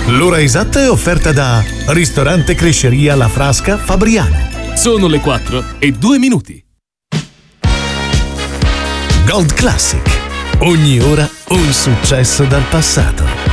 L'ora esatta è offerta da Ristorante Cresceria La Frasca Fabriano. Sono le 4:02. Gold Classic. Ogni ora un successo dal passato.